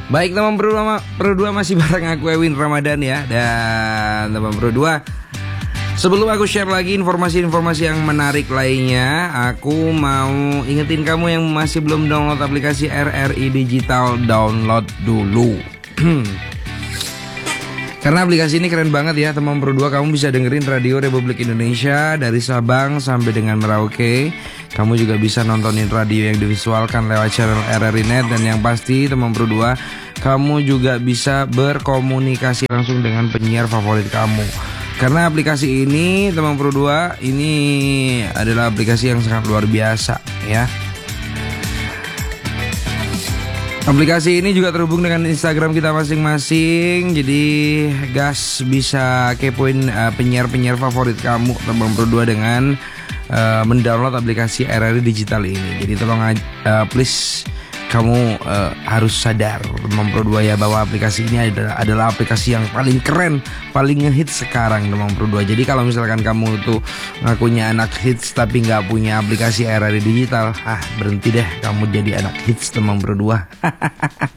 Baik teman Pro 2 masih bareng aku Ewin Ramadan ya. Dan teman Pro 2, sebelum aku share lagi informasi-informasi yang menarik lainnya, aku mau ingetin kamu yang masih belum download aplikasi RRI Digital, download dulu. Karena aplikasi ini keren banget ya teman Pro 2. Kamu bisa dengerin Radio Republik Indonesia dari Sabang sampai dengan Merauke. Kamu juga bisa nontonin radio yang divisualkan lewat channel RRI Net. Dan yang pasti teman Pro 2, kamu juga bisa berkomunikasi langsung dengan penyiar favorit kamu. Karena aplikasi ini teman Pro 2, ini adalah aplikasi yang sangat luar biasa ya. Aplikasi ini juga terhubung dengan Instagram kita masing-masing. Jadi gas bisa kepoin penyiar-penyiar favorit kamu teman Pro 2 dengan mendownload aplikasi RRI Digital ini. Jadi tolong please kamu harus sadar teman Pro 2 ya, bahwa aplikasi ini adalah aplikasi yang paling keren, paling ngehits sekarang teman Pro 2. Jadi kalau misalkan kamu tuh ngakunya anak hits tapi nggak punya aplikasi RRI Digital, berhenti deh kamu jadi anak hits teman Pro 2.